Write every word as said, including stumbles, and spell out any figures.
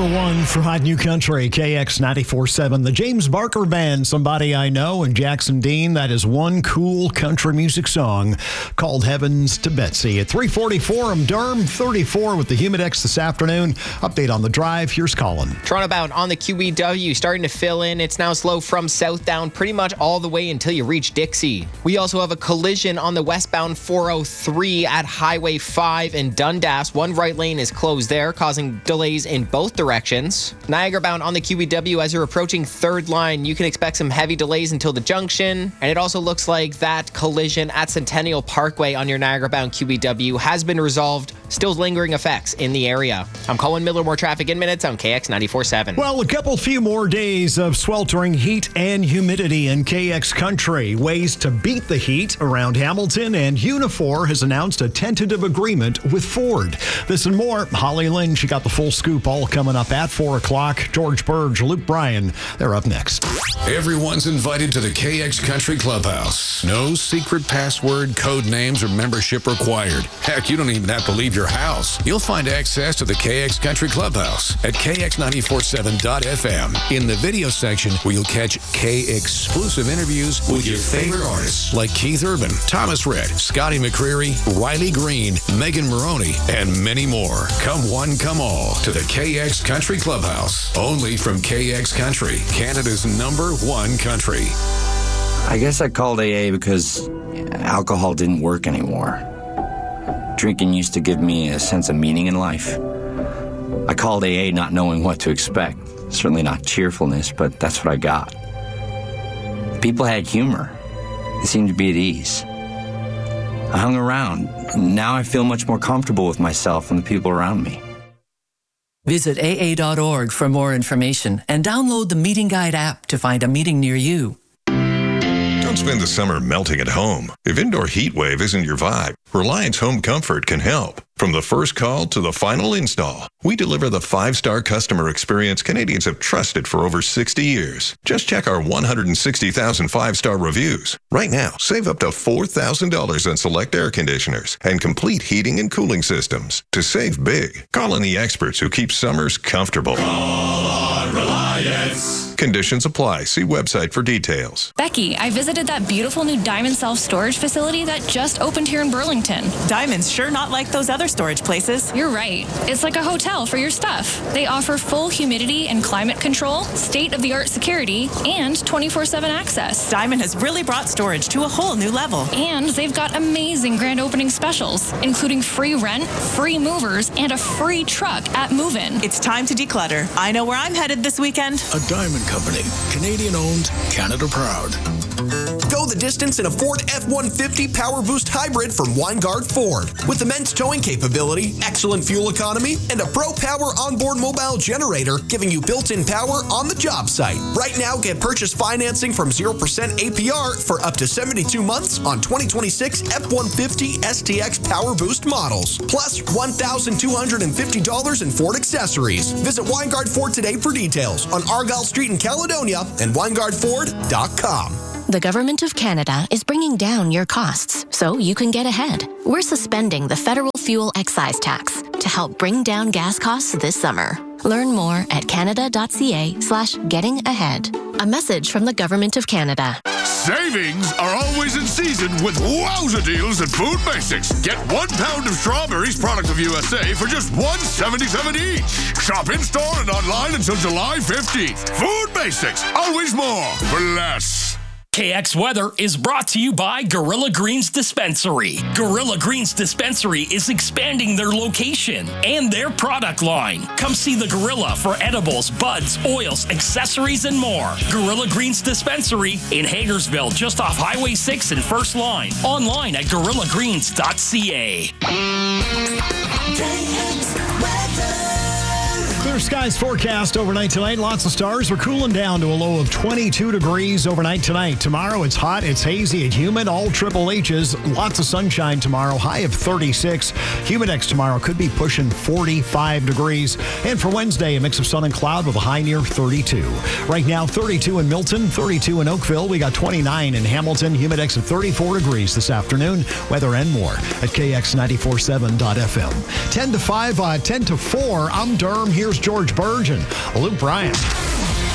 number one for Hot New Country, K X ninety-four point seven. The James Barker Band, Somebody I Know, and Jackson Dean. That is one cool country music song called Heavens to Betsy. At three forty-four, I'm Durham, thirty-four with the Humidex this afternoon. Update on the drive. Here's Colin. Toronto bound on the Q E W starting to fill in. It's now slow from southbound pretty much all the way until you reach Dixie. We also have a collision on the westbound four oh three at Highway five in Dundas. One right lane is closed there, causing delays in both directions. Niagara bound on the Q E W as you're approaching third line. You can expect some heavy delays until the junction. And it also looks like that collision at Centennial Parkway on your Niagara bound Q E W has been resolved. Still lingering effects in the area. I'm Colin Miller. More traffic in minutes on K X ninety-four point seven. Well, a couple few more days of sweltering heat and humidity in K X country. Ways to beat the heat around Hamilton, and Unifor has announced a tentative agreement with Ford. This and more. Holly Lynn, she got the full scoop all coming up at four o'clock. George Burge, Luke Bryan, they're up next. Everyone's invited to the K X Country Clubhouse. No secret password, code names, or membership required. Heck, you don't even have to leave your house. You'll find access to the K X Country Clubhouse at K X ninety-four point seven dot F M. In the video section, where you'll catch K-exclusive interviews with your favorite artists like Keith Urban, Thomas Rhett, Scotty McCreery, Riley Green, Megan Maroney, and many more. Come one, come all to the K X Country Clubhouse. Only from K X Country, Canada's number one country. I guess I called A A because alcohol didn't work anymore. Drinking used to give me a sense of meaning in life. I called A A not knowing what to expect. Certainly not cheerfulness, but that's what I got. People had humor. They seemed to be at ease. I hung around. Now I feel much more comfortable with myself and the people around me. Visit A A dot org for more information and download the Meeting Guide app to find a meeting near you. Don't spend the summer melting at home. If indoor heat wave isn't your vibe, Reliance Home Comfort can help. From the first call to the final install, we deliver the five-star customer experience Canadians have trusted for over sixty years. Just check our one hundred sixty thousand five-star reviews. Right now, save up to four thousand dollars on select air conditioners and complete heating and cooling systems. To save big, call on the experts who keep summers comfortable. Call on Reliance. Conditions apply. See website for details. Becky, I visited that beautiful new Diamond self-storage facility that just opened here in Burlington. Diamond's sure not like those other storage places. You're right. It's like a hotel for your stuff. They offer full humidity and climate control, state-of-the-art security, and twenty-four seven access. Diamond has really brought storage to a whole new level. And they've got amazing grand opening specials, including free rent, free movers, and a free truck at move-in. It's time to declutter. I know where I'm headed this weekend. A Diamond Company. Canadian owned, Canada proud. Go the distance in a Ford F one fifty Power Boost Hybrid from Weingart Ford. With immense towing capability, excellent fuel economy, and a Pro Power onboard mobile generator, giving you built-in power on the job site. Right now, get purchase financing from zero percent A P R for up to seventy-two months on twenty twenty-six F one fifty S T X Power Boost models, plus one thousand two hundred fifty dollars in Ford accessories. Visit Weingart Ford today for details on Argyle Street in Caledonia and weingart ford dot com. The Government of Canada is bringing down your costs so you can get ahead. We're suspending the federal fuel excise tax to help bring down gas costs this summer. Learn more at canada.ca slash getting ahead. A message from the Government of Canada. Savings are always in season with wowza deals at Food Basics. Get one pound of strawberries, product of U S A, for just one seventy-seven each. Shop in-store and online until July fifteenth. Food Basics, always more for less. K X Weather is brought to you by Gorilla Greens Dispensary. Gorilla Greens Dispensary is expanding their location and their product line. Come see the Gorilla for edibles, buds, oils, accessories, and more. Gorilla Greens Dispensary in Hagersville, just off Highway six and First Line. Online at gorilla greens dot c a. Clear skies forecast overnight tonight. Lots of stars. We're cooling down to a low of twenty-two degrees overnight tonight. Tomorrow it's hot, it's hazy and humid. All triple H's. Lots of sunshine tomorrow. High of thirty-six. Humidex tomorrow could be pushing forty-five degrees. And for Wednesday, a mix of sun and cloud with a high near thirty-two. Right now, thirty-two in Milton, thirty-two in Oakville. We got twenty-nine in Hamilton. Humidex of thirty-four degrees this afternoon. Weather and more at K X ninety-four point seven dot F M. ten to five, uh, ten to four. I'm Durham. Here's George George Burge and Luke Bryan.